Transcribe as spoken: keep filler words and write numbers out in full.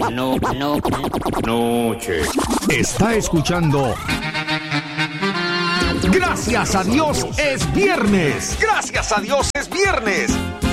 No, no, Noche. Está escuchando. Gracias a Dios es viernes. Gracias a Dios es viernes.